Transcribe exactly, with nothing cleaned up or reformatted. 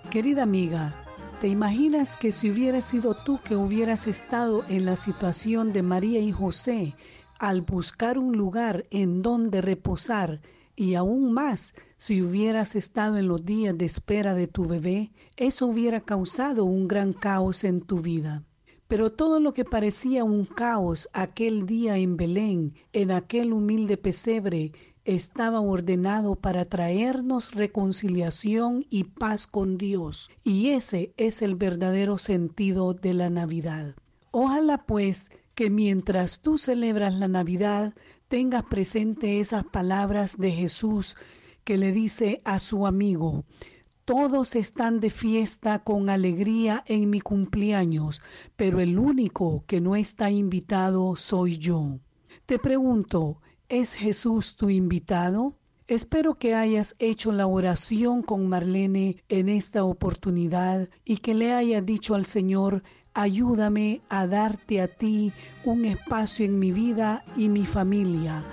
Querida amiga, ¿te imaginas que si hubieras sido tú que hubieras estado en la situación de María y José al buscar un lugar en donde reposar y aún más si hubieras estado en los días de espera de tu bebé? Eso hubiera causado un gran caos en tu vida. Pero todo lo que parecía un caos aquel día en Belén, en aquel humilde pesebre, estaba ordenado para traernos reconciliación y paz con Dios. Y ese es el verdadero sentido de la Navidad. Ojalá pues que mientras tú celebras la Navidad tengas presente esas palabras de Jesús que le dice a su amigo: todos están de fiesta con alegría en mi cumpleaños, pero el único que no está invitado soy yo. Te pregunto, ¿es Jesús tu invitado? Espero que hayas hecho la oración con Marlene en esta oportunidad y que le hayas dicho al Señor: ayúdame a darte a ti un espacio en mi vida y mi familia.